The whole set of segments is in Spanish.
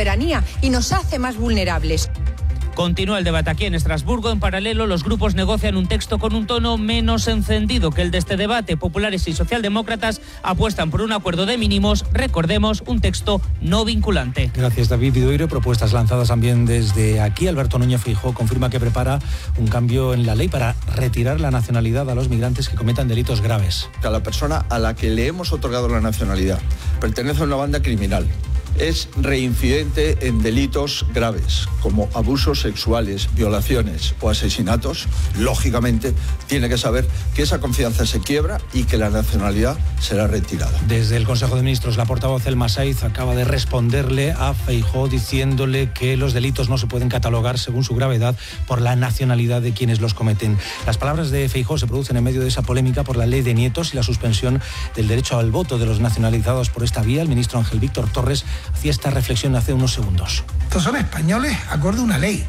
soberanía y nos hace más vulnerables. Continúa el debate aquí en Estrasburgo. En paralelo, los grupos negocian un texto con un tono menos encendido que el de este debate. Populares y socialdemócratas apuestan por un acuerdo de mínimos. Recordemos, un texto no vinculante. Gracias, David Vidoiro. Propuestas lanzadas también desde aquí. Alberto Núñez Feijóo confirma que prepara un cambio en la ley para retirar la nacionalidad a los migrantes que cometan delitos graves. A la persona a la que le hemos otorgado la nacionalidad pertenece a una banda criminal. Es reincidente en delitos graves, como abusos sexuales, violaciones o asesinatos, lógicamente tiene que saber que esa confianza se quiebra y que la nacionalidad será retirada. Desde el Consejo de Ministros, la portavoz Elma Saiz acaba de responderle a Feijóo diciéndole que los delitos no se pueden catalogar según su gravedad por la nacionalidad de quienes los cometen. Las palabras de Feijóo se producen en medio de esa polémica por la ley de nietos y la suspensión del derecho al voto de los nacionalizados por esta vía. El ministro Ángel Víctor Torres hacía esta reflexión hace unos segundos. Estos son españoles acorde a una ley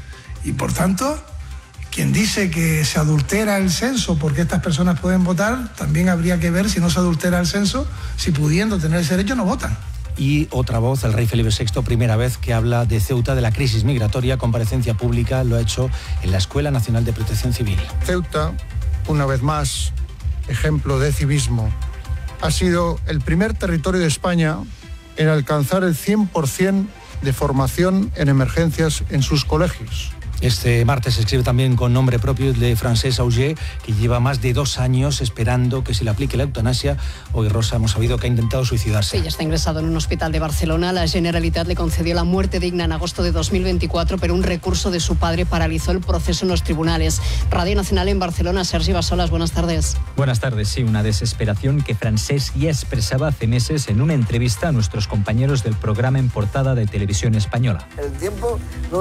y por tanto quien dice que se adultera el censo porque estas personas pueden votar, también habría que ver si no se adultera el censo, si pudiendo tener ese derecho no votan. Y otra voz, el rey Felipe VI, primera vez que habla de Ceuta, de la crisis migratoria, comparecencia pública, lo ha hecho en la Escuela Nacional de Protección Civil. Ceuta, una vez más, ejemplo de civismo, ha sido el primer territorio de España en alcanzar el 100% de formación en emergencias en sus colegios. Este martes se escribe también con nombre propio de Francesc Auger, que lleva más de 2 años esperando que se le aplique la eutanasia. Hoy, Rosa, hemos sabido que ha intentado suicidarse. Sí, ya está ingresado en un hospital de Barcelona. La Generalitat le concedió la muerte digna en agosto de 2024, pero un recurso de su padre paralizó el proceso en los tribunales. Radio Nacional en Barcelona, Sergi Bassolas, buenas tardes. Buenas tardes, sí, una desesperación que Francesc ya expresaba hace meses en una entrevista a nuestros compañeros del programa En Portada de Televisión Española. El tiempo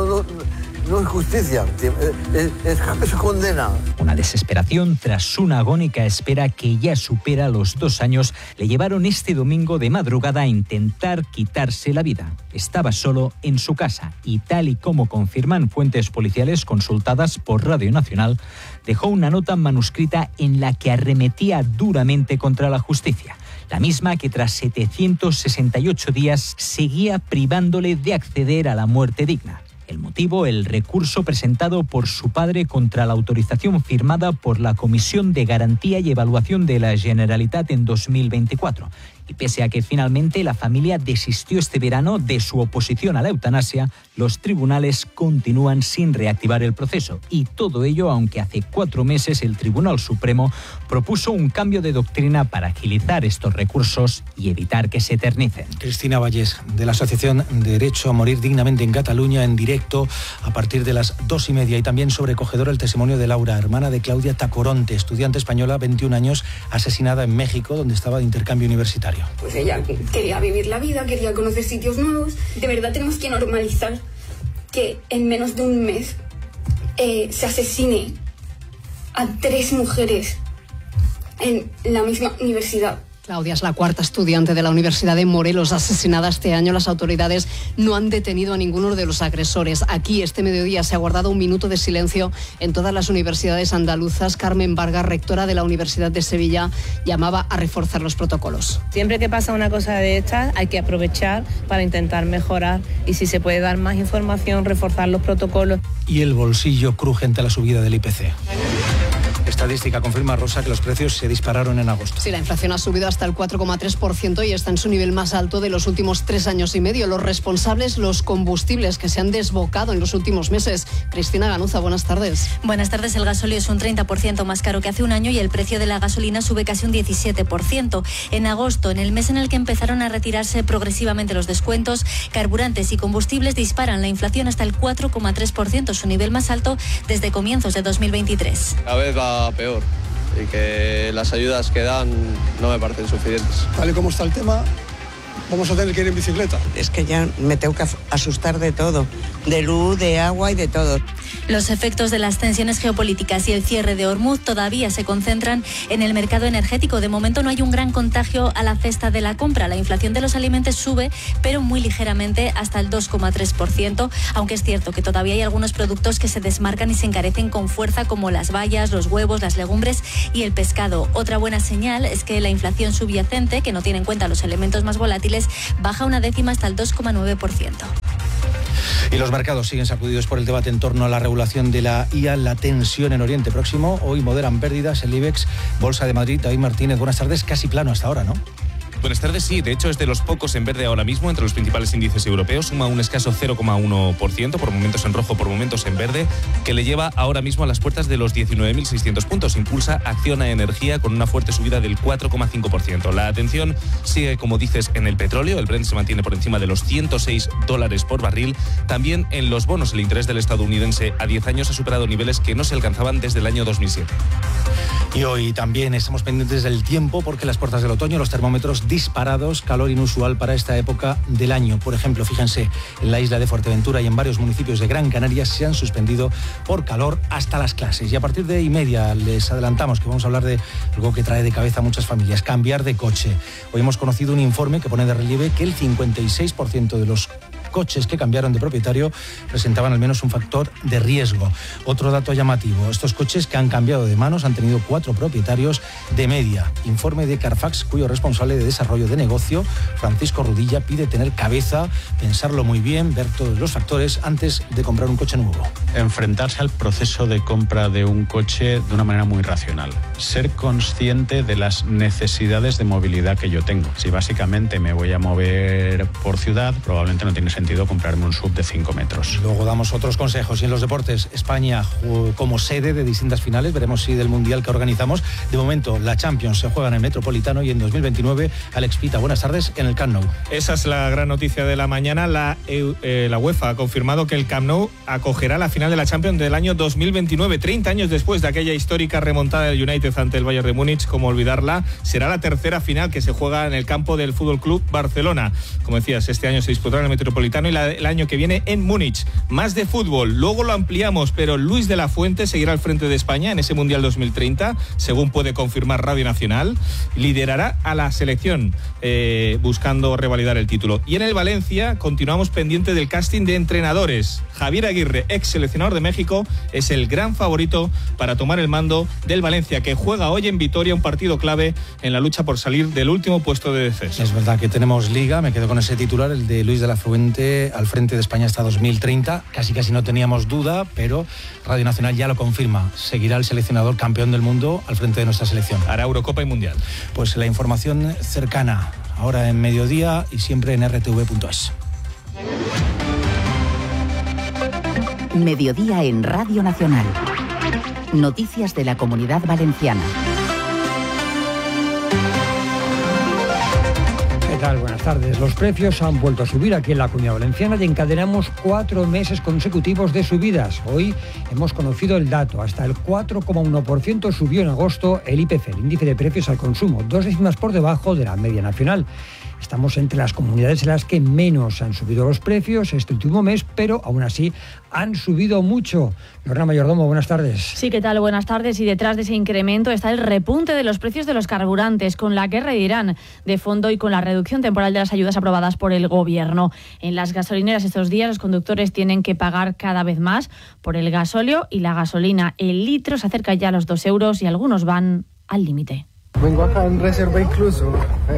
no es justicia, es condena. Una desesperación tras una agónica espera que ya supera los 2 años le llevaron este domingo de madrugada a intentar quitarse la vida. Estaba solo en su casa y, tal y como confirman fuentes policiales consultadas por Radio Nacional, dejó una nota manuscrita en la que arremetía duramente contra la justicia. La misma que tras 768 días seguía privándole de acceder a la muerte digna. El motivo, el recurso presentado por su padre contra la autorización firmada por la Comisión de Garantía y Evaluación de la Generalitat en 2024. Y pese a que finalmente la familia desistió este verano de su oposición a la eutanasia, los tribunales continúan sin reactivar el proceso. Y todo ello aunque hace 4 meses el Tribunal Supremo propuso un cambio de doctrina para agilizar estos recursos y evitar que se eternicen. Cristina Vallés, de la Asociación Derecho a Morir Dignamente en Cataluña, en directo a partir de las 2:30. Y también sobrecogedor el testimonio de Laura, hermana de Claudia Tacoronte, estudiante española, 21 años, asesinada en México, donde estaba de intercambio universitario. Pues ella quería vivir la vida, quería conocer sitios nuevos. De verdad tenemos que normalizar que en menos de un mes se asesine a 3 mujeres en la misma universidad. Claudia es la 4ª estudiante de la Universidad de Morelos asesinada este año. Las autoridades no han detenido a ninguno de los agresores. Aquí, este mediodía, se ha guardado un minuto de silencio en todas las universidades andaluzas. Carmen Vargas, rectora de la Universidad de Sevilla, llamaba a reforzar los protocolos. Siempre que pasa una cosa de estas, hay que aprovechar para intentar mejorar y si se puede dar más información, reforzar los protocolos. Y el bolsillo cruje ante la subida del IPC. Estadística confirma, Rosa, que los precios se dispararon en agosto. Sí, la inflación ha subido hasta el 4,3% y está en su nivel más alto de los últimos 3 años y medio. Los responsables, los combustibles que se han desbocado en los últimos meses. Cristina Ganuza, buenas tardes. Buenas tardes. El gasóleo es un 30% más caro que hace un año y el precio de la gasolina sube casi un 17%. En agosto, en el mes en el que empezaron a retirarse progresivamente los descuentos, carburantes y combustibles disparan la inflación hasta el 4,3%, su nivel más alto desde comienzos de 2023. Cada vez va peor y que las ayudas que dan no me parecen suficientes. Tal y como está el tema, vamos a tener que ir en bicicleta. Es que ya me tengo que asustar de todo, de luz, de agua y de todo. Los efectos de las tensiones geopolíticas y el cierre de Hormuz todavía se concentran en el mercado energético. De momento no hay un gran contagio a la cesta de la compra. La inflación de los alimentos sube, pero muy ligeramente, hasta el 2,3%, aunque es cierto que todavía hay algunos productos que se desmarcan y se encarecen con fuerza, como las bayas, los huevos, las legumbres y el pescado. Otra buena señal es que la inflación subyacente, que no tiene en cuenta los elementos más volátiles, baja 1 décima hasta el 2,9%. Y los mercados siguen sacudidos por el debate en torno a la regulación de la IA, la tensión en Oriente Próximo. Hoy moderan pérdidas el IBEX, Bolsa de Madrid. David Martínez, buenas tardes. Casi plano hasta ahora, ¿no? Buenas tardes, sí. De hecho, es de los pocos en verde ahora mismo entre los principales índices europeos. Suma un escaso 0,1%, por momentos en rojo, por momentos en verde, que le lleva ahora mismo a las puertas de los 19.600 puntos. Impulsa Acciona Energía con una fuerte subida del 4,5%. La atención sigue, como dices, en el petróleo. El Brent se mantiene por encima de los $106 por barril. También en los bonos, el interés del estadounidense a 10 años ha superado niveles que no se alcanzaban desde el año 2007. Y hoy también estamos pendientes del tiempo porque las puertas del otoño, los termómetros disparados, calor inusual para esta época del año. Por ejemplo, fíjense, en la isla de Fuerteventura y en varios municipios de Gran Canaria se han suspendido por calor hasta las clases. Y a partir de 1:30 les adelantamos que vamos a hablar de algo que trae de cabeza a muchas familias, cambiar de coche. Hoy hemos conocido un informe que pone de relieve que el 56% de los coches que cambiaron de propietario presentaban al menos un factor de riesgo. Otro dato llamativo, estos coches que han cambiado de manos han tenido 4 propietarios de media. Informe de Carfax, cuyo responsable de desarrollo de negocio, Francisco Rudilla, pide tener cabeza, pensarlo muy bien, ver todos los factores antes de comprar un coche nuevo. Enfrentarse al proceso de compra de un coche de una manera muy racional. Ser consciente de las necesidades de movilidad que yo tengo. Si básicamente me voy a mover por ciudad, probablemente no tiene sentido comprarme un SUV de 5 metros. Luego damos otros consejos. Y en los deportes, España como sede de distintas finales, veremos si del Mundial que organizamos. De momento, la Champions se juega en el Metropolitano y en 2029, Alex Pita, buenas tardes, en el Camp Nou. Esa es la gran noticia de la mañana. La UEFA ha confirmado que el Camp Nou acogerá la final de la Champions del año 2029, 30 años después de aquella histórica remontada del United ante el Bayern de Múnich. Como olvidarla, será la tercera final que se juega en el campo del Fútbol Club Barcelona. Como decías, este año se disputará en el Metropolitano y el año que viene en Múnich. Más de fútbol, luego lo ampliamos, pero Luis de la Fuente seguirá al frente de España en ese Mundial 2030, según puede confirmar Radio Nacional. Liderará a la selección buscando revalidar el título. Y en el Valencia continuamos pendiente del casting de entrenadores. Javier Aguirre, ex seleccionador de México, es el gran favorito para tomar el mando del Valencia, que juega hoy en Vitoria un partido clave en la lucha por salir del último puesto de descenso. Es verdad que tenemos liga, me quedo con ese titular, el de Luis de la Fuente al frente de España hasta 2030. Casi no teníamos duda, pero Radio Nacional ya lo confirma. Seguirá el seleccionador campeón del mundo al frente de nuestra selección. Hará Eurocopa y Mundial. Pues la información cercana, ahora en mediodía y siempre en rtv.es. Mediodía en Radio Nacional. Noticias de la Comunidad Valenciana. Buenas tardes. Los precios han vuelto a subir aquí en la Comunidad Valenciana y encadenamos 4 meses consecutivos de subidas. Hoy hemos conocido el dato. Hasta el 4,1% subió en agosto el IPC, el índice de precios al consumo, 2 décimas por debajo de la media nacional. Estamos entre las comunidades en las que menos han subido los precios este último mes, pero aún así han subido mucho. Lorena Mayordomo, buenas tardes. Sí, ¿qué tal? Buenas tardes. Y detrás de ese incremento está el repunte de los precios de los carburantes, con la guerra de Irán de fondo y con la reducción temporal de las ayudas aprobadas por el Gobierno. En las gasolineras estos días los conductores tienen que pagar cada vez más por el gasóleo y la gasolina. El litro se acerca ya a los 2 euros y algunos van al límite. Vengo acá en reserva incluso,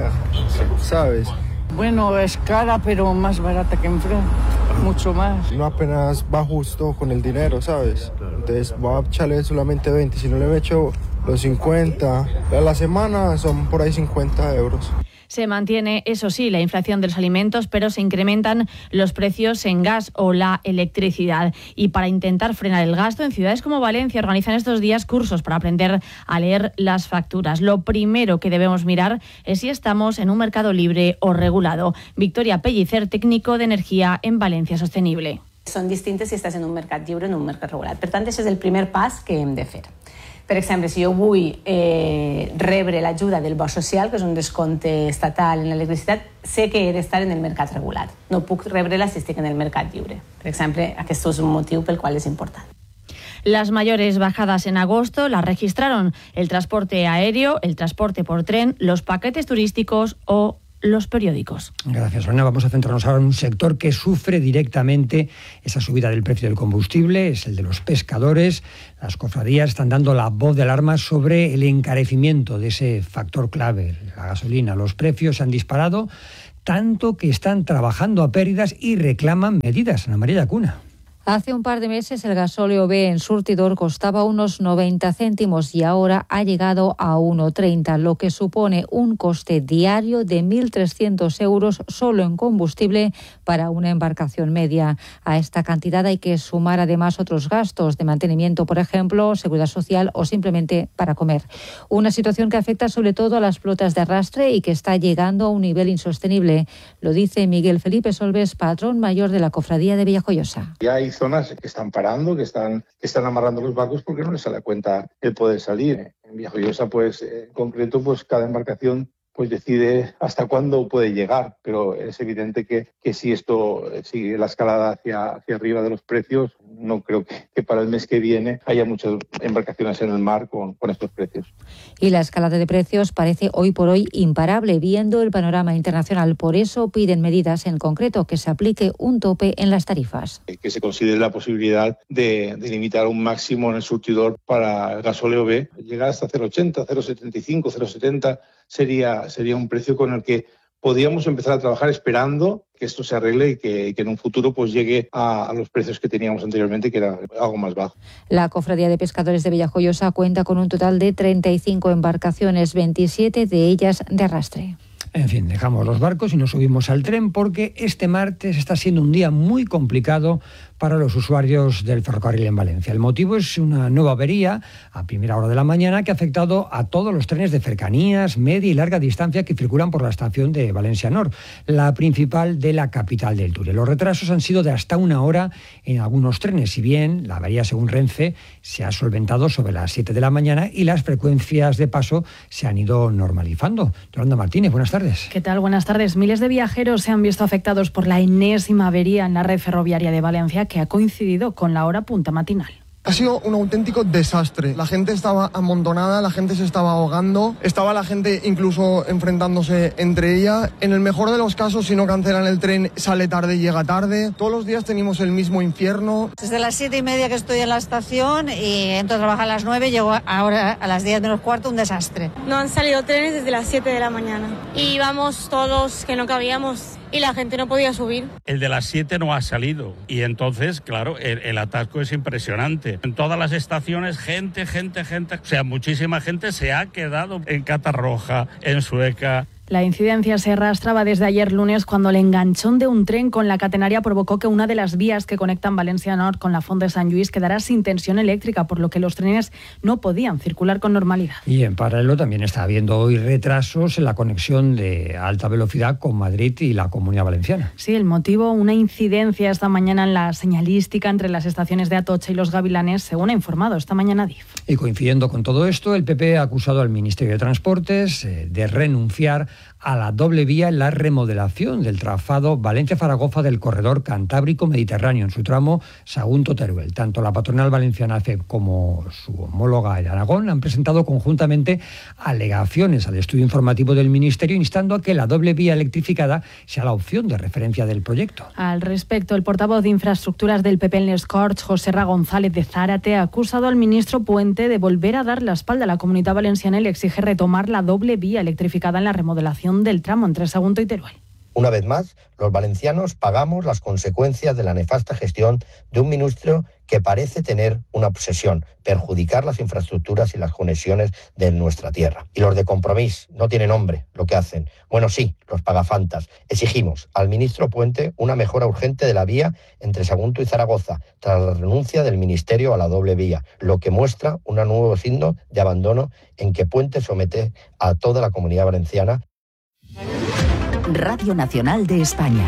¿sabes? Bueno, es cara, pero más barata que en Fran, mucho más. No apenas va justo con el dinero, ¿sabes? Entonces voy a echarle solamente 20, si no le echo los 50, a la semana son por ahí 50 euros. Se mantiene, eso sí, la inflación de los alimentos, pero se incrementan los precios en gas o la electricidad. Y para intentar frenar el gasto, en ciudades como Valencia organizan estos días cursos para aprender a leer las facturas. Lo primero que debemos mirar es si estamos en un mercado libre o regulado. Victoria Pellicer, técnico de energía en Valencia Sostenible. Són distintes si estàs en un mercat lliure o en un mercat regulat. Per tant, aquest és el primer pas que hem de fer. Per exemple, si jo vull rebre l'ajuda del bo social, que és un descompte estatal en l'electricitat, sé que he d'estar en el mercat regulat. No puc rebre-la si estic en el mercat lliure. Per exemple, aquest és un motiu pel qual és important. Las mayores bajadas en agosto las registraron el transporte aéreo, el transporte por tren, los paquetes turísticos o los periódicos. Gracias, Lorena. Vamos a centrarnos ahora en un sector que sufre directamente esa subida del precio del combustible, es el de los pescadores. Las cofradías están dando la voz de alarma sobre el encarecimiento de ese factor clave, la gasolina. Los precios se han disparado tanto que están trabajando a pérdidas y reclaman medidas. Ana María Cuna. Hace un par de meses el gasóleo B en surtidor costaba unos 90 céntimos y ahora ha llegado a 1,30, lo que supone un coste diario de 1.300 euros solo en combustible para una embarcación media. A esta cantidad hay que sumar además otros gastos de mantenimiento, por ejemplo, seguridad social o simplemente para comer. Una situación que afecta sobre todo a las flotas de arrastre y que está llegando a un nivel insostenible. Lo dice Miguel Felipe Solves, patrón mayor de la Cofradía de Villajoyosa. Ya hay zonas que están parando, que están amarrando los barcos porque no les sale a cuenta el poder salir. En Villajoyosa, pues en concreto, pues cada embarcación pues decide hasta cuándo puede llegar, pero es evidente que si esto sigue la escalada hacia arriba de los precios, no creo que para el mes que viene haya muchas embarcaciones en el mar con estos precios. Y la escalada de precios parece hoy por hoy imparable, viendo el panorama internacional. Por eso piden medidas, en concreto que se aplique un tope en las tarifas. Que se considere la posibilidad de limitar un máximo en el surtidor para el gasóleo B. Llegar hasta 0,80, 0,75, 0,70 sería un precio con el que podríamos empezar a trabajar esperando que esto se arregle y que en un futuro pues llegue a los precios que teníamos anteriormente, que era algo más bajo. La Cofradía de Pescadores de Villajoyosa cuenta con un total de 35 embarcaciones, 27 de ellas de arrastre. En fin, dejamos los barcos y nos subimos al tren porque este martes está siendo un día muy complicado para los usuarios del ferrocarril en Valencia. El motivo es una nueva avería a primera hora de la mañana que ha afectado a todos los trenes de cercanías, media y larga distancia que circulan por la estación de Valencia Nord, la principal de la capital del Turia. Los retrasos han sido de hasta una hora en algunos trenes, si bien la avería, según Renfe, se ha solventado sobre las 7 de la mañana y las frecuencias de paso se han ido normalizando. Yolanda Martínez, buenas tardes. ¿Qué tal? Buenas tardes. Miles de viajeros se han visto afectados por la enésima avería en la red ferroviaria de Valencia, que ha coincidido con la hora punta matinal. Ha sido un auténtico desastre. La gente estaba amontonada, la gente se estaba ahogando, estaba la gente incluso enfrentándose entre ella. En el mejor de los casos, si no cancelan el tren, sale tarde y llega tarde. Todos los días tenemos el mismo infierno. Desde las 7:30 que estoy en la estación y entro a trabajar a las 9, llego ahora a las 10 menos cuarto, un desastre. No han salido trenes desde las 7 de la mañana y íbamos todos que no cabíamos y la gente no podía subir. El de las 7 no ha salido y entonces, claro, el atasco es impresionante. En todas las estaciones, gente. O sea, muchísima gente se ha quedado en Catarroja, en Sueca. La incidencia se arrastraba desde ayer lunes cuando el enganchón de un tren con la catenaria provocó que una de las vías que conectan Valencia Nord con la Font de Sant Lluís quedara sin tensión eléctrica, por lo que los trenes no podían circular con normalidad. Y en paralelo también está habiendo hoy retrasos en la conexión de alta velocidad con Madrid y la Comunidad Valenciana. Sí, el motivo, una incidencia esta mañana en la señalística entre las estaciones de Atocha y Los Gavilanes, según ha informado esta mañana DIF. Y coincidiendo con todo esto, el PP ha acusado al Ministerio de Transportes de renunciar a la doble vía en la remodelación del trazado Valencia-Zaragoza del corredor Cantábrico-Mediterráneo en su tramo Sagunto-Teruel. Tanto la patronal valenciana AFEP como su homóloga de Aragón han presentado conjuntamente alegaciones al estudio informativo del Ministerio instando a que la doble vía electrificada sea la opción de referencia del proyecto. Al respecto, el portavoz de Infraestructuras del PP en Les Corts, José Ra González de Zárate, ha acusado al ministro Puente de volver a dar la espalda a la Comunidad Valenciana y le exige retomar la doble vía electrificada en la remodelación del tramo entre Sagunto y Teruel. Una vez más, los valencianos pagamos las consecuencias de la nefasta gestión de un ministro que parece tener una obsesión, perjudicar las infraestructuras y las conexiones de nuestra tierra. Y los de Compromís no tienen nombre lo que hacen. Bueno, sí, los pagafantas. Exigimos al ministro Puente una mejora urgente de la vía entre Sagunto y Zaragoza, tras la renuncia del ministerio a la doble vía, lo que muestra un nuevo signo de abandono en que Puente somete a toda la Comunidad Valenciana. Radio Nacional de España.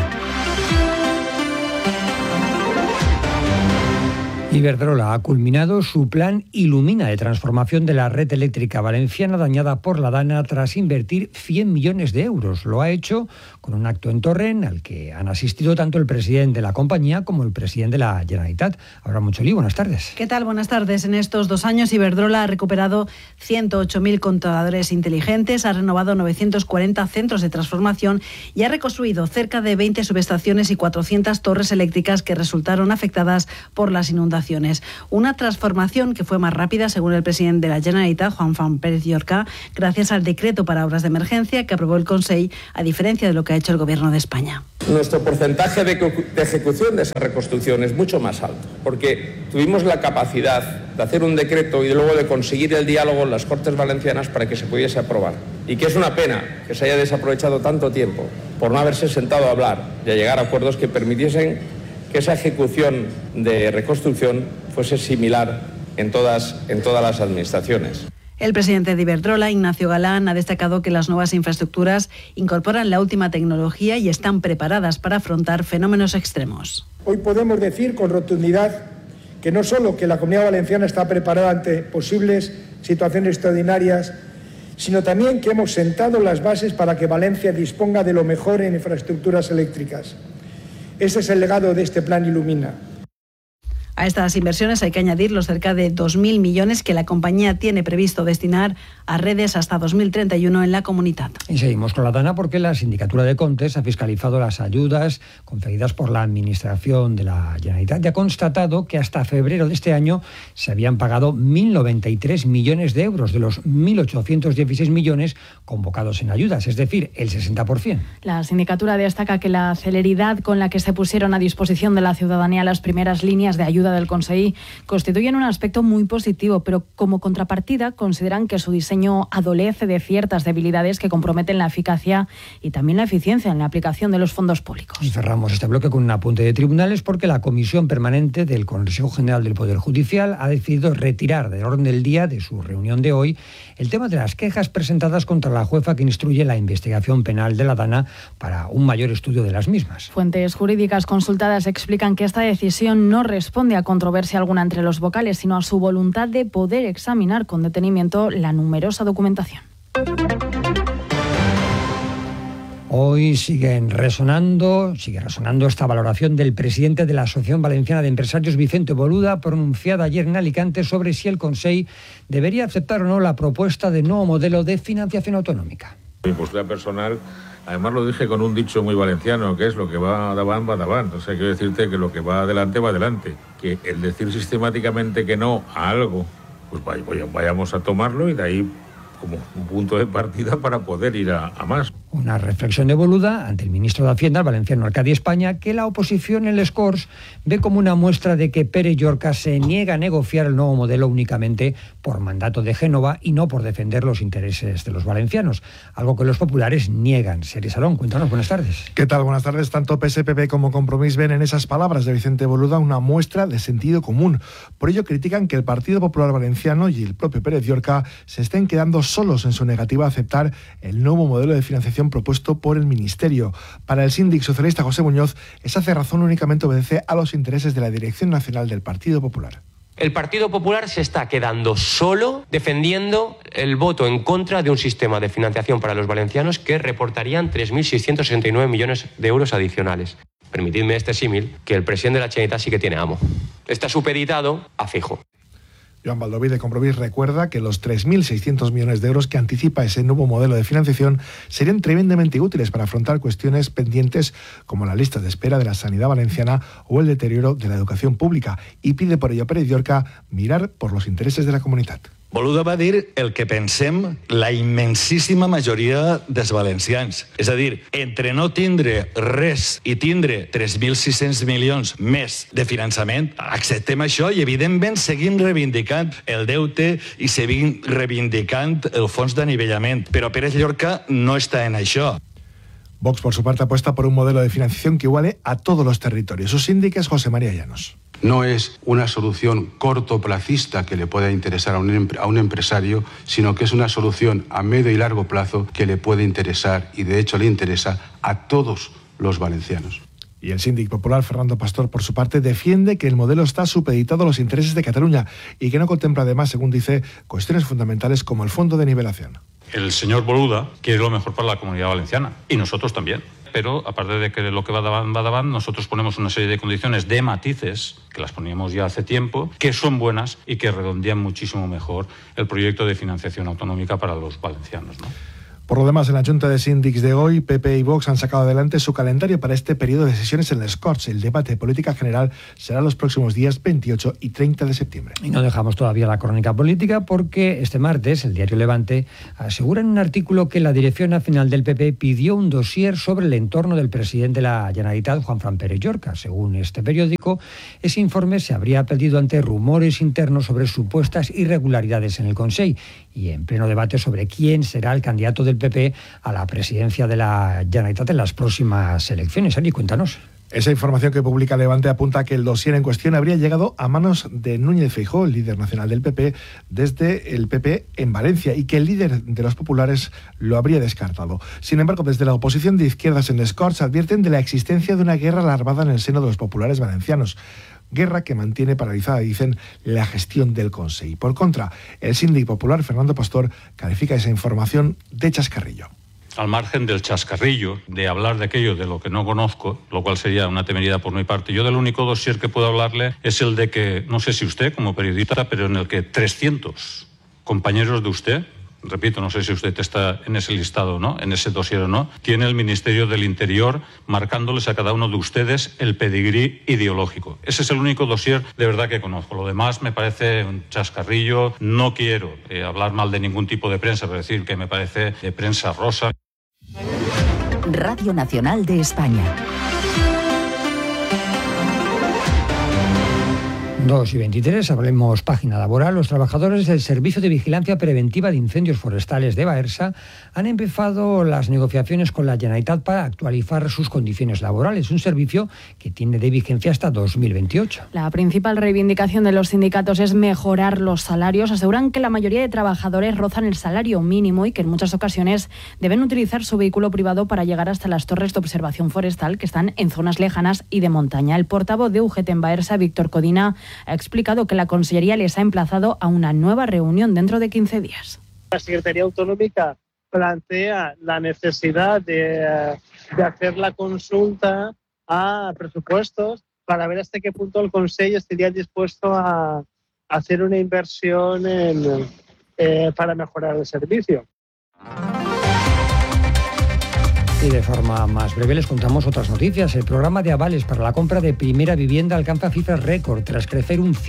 Iberdrola ha culminado su plan Ilumina de transformación de la red eléctrica valenciana dañada por la DANA tras invertir 100 millones de euros. Lo ha hecho con un acto en Torrent al que han asistido tanto el presidente de la compañía como el presidente de la Generalitat. Abraham Montxolí, buenas tardes. ¿Qué tal? Buenas tardes. En estos 2 años Iberdrola ha recuperado 108.000 contadores inteligentes, ha renovado 940 centros de transformación y ha reconstruido cerca de 20 subestaciones y 400 torres eléctricas que resultaron afectadas por las inundaciones fundaciones. Una transformación que fue más rápida, según el presidente de la Generalitat, Juan Pérez Llorca, gracias al decreto para obras de emergencia que aprobó el Consell, a diferencia de lo que ha hecho el Gobierno de España. Nuestro porcentaje de ejecución de esa reconstrucción es mucho más alto, porque tuvimos la capacidad de hacer un decreto y luego de conseguir el diálogo en las Cortes Valencianas para que se pudiese aprobar. Y que es una pena que se haya desaprovechado tanto tiempo por no haberse sentado a hablar y a llegar a acuerdos que permitiesen que esa ejecución de reconstrucción fuese similar en todas las administraciones. El presidente de Iberdrola, Ignacio Galán, ha destacado que las nuevas infraestructuras incorporan la última tecnología y están preparadas para afrontar fenómenos extremos. Hoy podemos decir con rotundidad que no solo que la Comunidad Valenciana está preparada ante posibles situaciones extraordinarias, sino también que hemos sentado las bases para que Valencia disponga de lo mejor en infraestructuras eléctricas. Ese es el legado de este plan Ilumina. A estas inversiones hay que añadir los cerca de 2.000 millones que la compañía tiene previsto destinar a redes hasta 2031 en la comunidad. Y seguimos con la Dana porque la Sindicatura de Comptes ha fiscalizado las ayudas concedidas por la Administración de la Generalitat y ha constatado que hasta febrero de este año se habían pagado 1.093 millones de euros de los 1.816 millones convocados en ayudas, es decir, el 60%. La Sindicatura destaca que la celeridad con la que se pusieron a disposición de la ciudadanía las primeras líneas de ayuda del Consell constituyen un aspecto muy positivo, pero como contrapartida consideran que su diseño adolece de ciertas debilidades que comprometen la eficacia y también la eficiencia en la aplicación de los fondos públicos. Y cerramos este bloque con un apunte de tribunales porque la Comisión Permanente del Consejo General del Poder Judicial ha decidido retirar del orden del día de su reunión de hoy el tema de las quejas presentadas contra la jueza que instruye la investigación penal de la Dana para un mayor estudio de las mismas. Fuentes jurídicas consultadas explican que esta decisión no responde a controversia alguna entre los vocales, sino a su voluntad de poder examinar con detenimiento la numerosa documentación. Hoy sigue resonando esta valoración del presidente de la Asociación Valenciana de Empresarios, Vicente Boluda, pronunciada ayer en Alicante sobre si el Consell debería aceptar o no la propuesta de nuevo modelo de financiación autonómica. Mi postura personal, además lo dije con un dicho muy valenciano, que es lo que va davant, va davant. O sea, quiero decirte que lo que va adelante, va adelante. Que el decir sistemáticamente que no a algo, pues vayamos a tomarlo y de ahí como un punto de partida para poder ir a más. Una reflexión de Boluda ante el ministro de Hacienda, el valenciano Arcadi España, que la oposición en les Corts ve como una muestra de que Pérez Llorca se niega a negociar el nuevo modelo únicamente por mandato de Génova y no por defender los intereses de los valencianos, algo que los populares niegan. Seri Salón, cuéntanos, buenas tardes. ¿Qué tal? Buenas tardes. Tanto PSPP como Compromís ven en esas palabras de Vicente Boluda una muestra de sentido común. Por ello critican que el Partido Popular Valenciano y el propio Pérez Llorca se estén quedando solos en su negativa a aceptar el nuevo modelo de financiación propuesto por el Ministerio. Para el síndic socialista José Muñoz, esa cerrazón únicamente obedece a los intereses de la Dirección Nacional del Partido Popular. El Partido Popular se está quedando solo defendiendo el voto en contra de un sistema de financiación para los valencianos que reportarían 3.669 millones de euros adicionales. Permitidme este símil, que el presidente de la Generalitat sí que tiene amo. Está supeditado a Feijóo. Joan Baldoví de Compromís recuerda que los 3.600 millones de euros que anticipa ese nuevo modelo de financiación serían tremendamente útiles para afrontar cuestiones pendientes como la lista de espera de la sanidad valenciana o el deterioro de la educación pública, y pide por ello a Pérez Llorca mirar por los intereses de la comunitat. Boluda va dir el que pensem la immensíssima majoria dels valencians. És a dir, entre no tindre res i tindre 3.600 milions més de finançament, acceptem això i, evidentment, seguim reivindicant el deute i seguim reivindicant el fons d'anivellament. Però Pérez Llorca no està en això. Vox, por su parte, apuesta por un modelo de financiación que iguale a todos los territorios. Su síndic es José María Llanos. No es una solución cortoplacista que le pueda interesar a un empresario, sino que es una solución a medio y largo plazo que le puede interesar, y de hecho le interesa, a todos los valencianos. Y el síndic popular Fernando Pastor, por su parte, defiende que el modelo está supeditado a los intereses de Cataluña y que no contempla además, según dice, cuestiones fundamentales como el fondo de nivelación. El señor Boluda quiere lo mejor para la comunidad valenciana, y nosotros también. Pero, aparte de que lo que va davant, nosotros ponemos una serie de condiciones de matices, que las poníamos ya hace tiempo, que son buenas y que redondean muchísimo mejor el proyecto de financiación autonómica para los valencianos, ¿no? Por lo demás, en la Junta de Síndics de hoy, PP y Vox han sacado adelante su calendario para este periodo de sesiones en les Corts. El debate de política general será los próximos días 28 y 30 de septiembre. Y no dejamos todavía la crónica política porque este martes el diario Levante asegura en un artículo que la Dirección Nacional del PP pidió un dossier sobre el entorno del presidente de la Generalitat, Juanfran Pérez Llorca. Según este periódico, ese informe se habría pedido ante rumores internos sobre supuestas irregularidades en el Consell y en pleno debate sobre quién será el candidato del PP a la presidencia de la Generalitat en las próximas elecciones. Ari, cuéntanos. Esa información que publica Levante apunta que el dossier en cuestión habría llegado a manos de Núñez Feijóo, el líder nacional del PP, desde el PP en Valencia, y que el líder de los populares lo habría descartado. Sin embargo, desde la oposición de izquierdas en les Corts advierten de la existencia de una guerra alarmada en el seno de los populares valencianos. Guerra que mantiene paralizada, dicen, la gestión del Consell. Por contra, el síndic popular Fernando Pastor califica esa información de chascarrillo. Al margen del chascarrillo, de hablar de aquello de lo que no conozco, lo cual sería una temeridad por mi parte, yo del único dossier que puedo hablarle es el de que, no sé si usted como periodista, pero en el que 300 compañeros de usted, repito, no sé si usted está en ese listado o no, en ese dossier o no, tiene el Ministerio del Interior marcándoles a cada uno de ustedes el pedigrí ideológico. Ese es el único dossier de verdad que conozco. Lo demás me parece un chascarrillo. No quiero hablar mal de ningún tipo de prensa, pero decir que me parece de prensa rosa. Radio Nacional de España. 2:23, hablemos página laboral. Los trabajadores del Servicio de Vigilancia Preventiva de Incendios Forestales de Baersa han empezado las negociaciones con la Generalitat para actualizar sus condiciones laborales, un servicio que tiene de vigencia hasta 2028. La principal reivindicación de los sindicatos es mejorar los salarios. Aseguran que la mayoría de trabajadores rozan el salario mínimo y que en muchas ocasiones deben utilizar su vehículo privado para llegar hasta las torres de observación forestal que están en zonas lejanas y de montaña. El portavoz de UGT en Baersa, Víctor Codina, ha explicado que la Consellería les ha emplazado a una nueva reunión dentro de 15 días. La Secretaría Autonómica plantea la necesidad de hacer la consulta a presupuestos para ver hasta qué punto el Consejo estaría dispuesto a hacer una inversión para mejorar el servicio. Y de forma más breve les contamos otras noticias. El programa de avales para la compra de primera vivienda alcanza cifras récord tras crecer un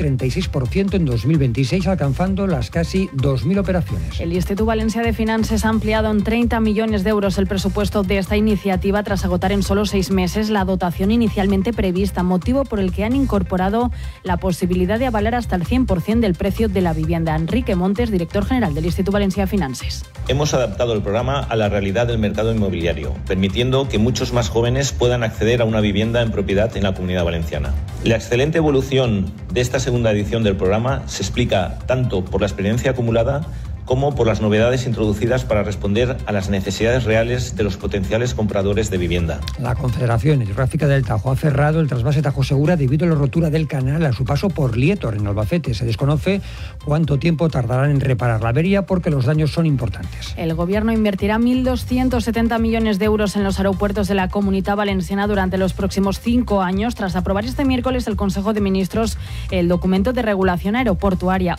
136% en 2026, alcanzando las casi 2.000 operaciones. El Instituto Valencià de Finances ha ampliado en 30 millones de euros el presupuesto de esta iniciativa tras agotar en solo 6 meses la dotación inicialmente prevista, motivo por el que han incorporado la posibilidad de avalar hasta el 100% del precio de la vivienda. Enrique Montes, director general del Instituto Valencià de Finances. Hemos adaptado el programa a la realidad del mercado inmobiliario, permitiendo que muchos más jóvenes puedan acceder a una vivienda en propiedad en la Comunidad Valenciana. La excelente evolución de esta segunda edición del programa se explica tanto por la experiencia acumulada como por las novedades introducidas para responder a las necesidades reales de los potenciales compradores de vivienda. La Confederación Hidrográfica del Tajo ha cerrado el trasvase Tajo Segura debido a la rotura del canal a su paso por Lietor, en Albacete. Se desconoce cuánto tiempo tardarán en reparar la avería porque los daños son importantes. El Gobierno invertirá 1.270 millones de euros en los aeropuertos de la Comunitat Valenciana durante los próximos 5 años, tras aprobar este miércoles el Consejo de Ministros el documento de regulación aeroportuaria.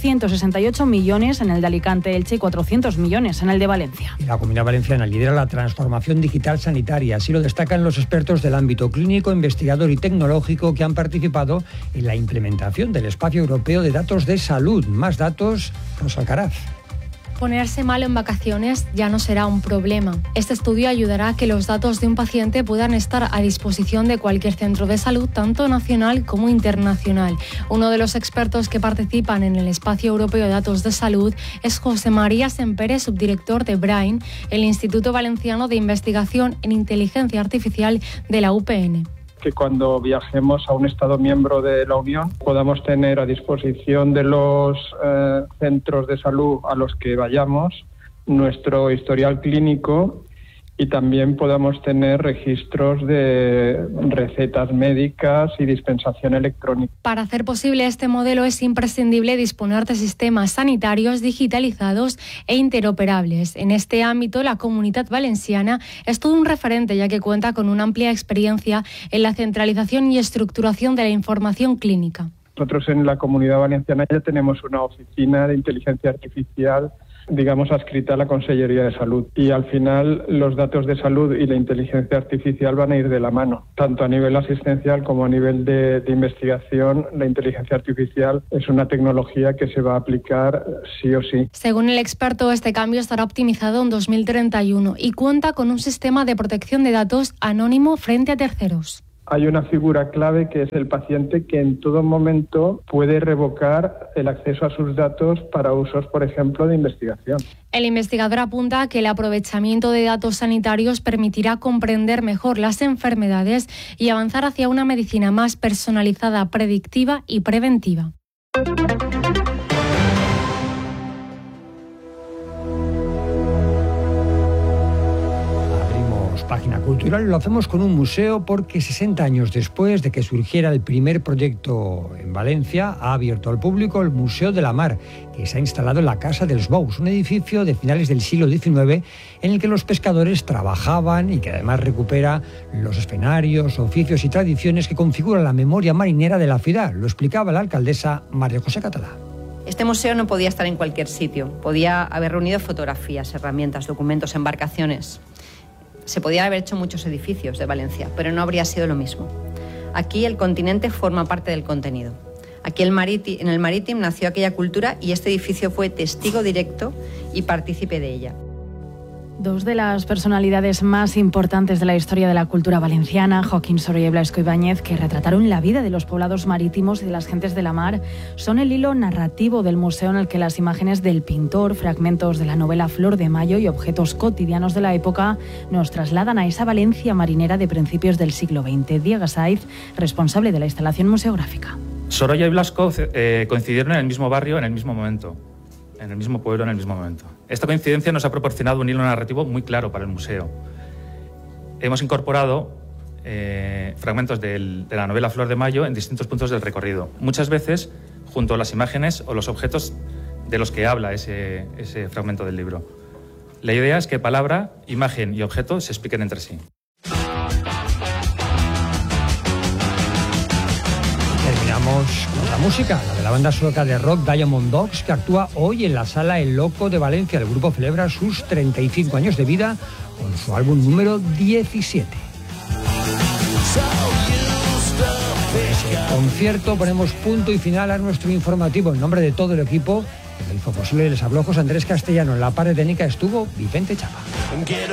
868 millones en el de Alicante, Elche y 400 millones en el de Valencia. Y la Comunidad Valenciana lidera la transformación digital sanitaria. Así lo destacan los expertos del ámbito clínico, investigador y tecnológico que han participado en la implementación del Espacio Europeo de Datos de Salud. Más datos, Rosa Alcaraz. Ponerse mal en vacaciones ya no será un problema. Este estudio ayudará a que los datos de un paciente puedan estar a disposición de cualquier centro de salud, tanto nacional como internacional. Uno de los expertos que participan en el Espacio Europeo de Datos de Salud es José María Sempere, subdirector de BRAIN, el Instituto Valenciano de Investigación en Inteligencia Artificial de la UPN. Que cuando viajemos a un Estado miembro de la Unión podamos tener a disposición de los centros de salud a los que vayamos nuestro historial clínico y también podamos tener registros de recetas médicas y dispensación electrónica. Para hacer posible este modelo es imprescindible disponer de sistemas sanitarios digitalizados e interoperables. En este ámbito, la Comunitat Valenciana es todo un referente, ya que cuenta con una amplia experiencia en la centralización y estructuración de la información clínica. Nosotros en la Comunidad Valenciana ya tenemos una oficina de inteligencia artificial digamos, adscrita a la Consellería de Salud. Y al final los datos de salud y la inteligencia artificial van a ir de la mano. Tanto a nivel asistencial como a nivel de investigación, la inteligencia artificial es una tecnología que se va a aplicar sí o sí. Según el experto, este cambio estará optimizado en 2031 y cuenta con un sistema de protección de datos anónimo frente a terceros. Hay una figura clave que es el paciente que en todo momento puede revocar el acceso a sus datos para usos, por ejemplo, de investigación. El investigador apunta que el aprovechamiento de datos sanitarios permitirá comprender mejor las enfermedades y avanzar hacia una medicina más personalizada, predictiva y preventiva. Página cultural, lo hacemos con un museo porque 60 años después de que surgiera el primer proyecto en Valencia, ha abierto al público el Museo de la Mar, que se ha instalado en la Casa dels Bous, un edificio de finales del siglo XIX en el que los pescadores trabajaban y que además recupera los escenarios, oficios y tradiciones que configuran la memoria marinera de la ciudad. Lo explicaba la alcaldesa María José Catalá. Este museo no podía estar en cualquier sitio, podía haber reunido fotografías, herramientas, documentos, embarcaciones. Se podían haber hecho muchos edificios de Valencia, pero no habría sido lo mismo. Aquí el continente forma parte del contenido. Aquí en el Marítimo nació aquella cultura y este edificio fue testigo directo y partícipe de ella. Dos de las personalidades más importantes de la historia de la cultura valenciana, Joaquín Sorolla y Blasco Ibáñez, que retrataron la vida de los poblados marítimos y de las gentes de la mar, son el hilo narrativo del museo en el que las imágenes del pintor, fragmentos de la novela Flor de Mayo y objetos cotidianos de la época nos trasladan a esa Valencia marinera de principios del siglo XX. Diego Saiz, responsable de la instalación museográfica. Sorolla y Blasco coincidieron en el mismo barrio, en el mismo momento. En el mismo pueblo, en el mismo momento. Esta coincidencia nos ha proporcionado un hilo narrativo muy claro para el museo. Hemos incorporado fragmentos de la novela Flor de Mayo en distintos puntos del recorrido, muchas veces junto a las imágenes o los objetos de los que habla ese fragmento del libro. La idea es que palabra, imagen y objeto se expliquen entre sí. Terminamos con la música, la de la banda sueca de rock Diamond Dogs, que actúa hoy en la Sala El Loco de Valencia. El grupo celebra sus 35 años de vida con su álbum número 17. En ese concierto ponemos punto y final a nuestro informativo. En nombre de todo el equipo, que lo hizo posible, les habló José Andrés Castellano. En la parte técnica estuvo Vicente Chapa.